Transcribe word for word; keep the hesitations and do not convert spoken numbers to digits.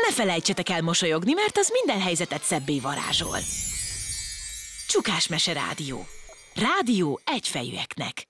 ne felejtsetek el mosolyogni, mert az minden helyzetet szebbé varázsol. Csukásmese Rádió. Rádió egyfejűeknek.